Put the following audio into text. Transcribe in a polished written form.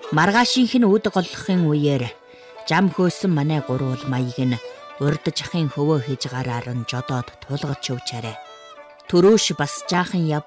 Маргаашийнх нь үд голлохын үеэр жам хөөсөн манай гурвал маяг нь урдж ахын хөвөө хийж гараар нь жодоод тулгаж чөвчээрэ. Төрөөш бас жаахан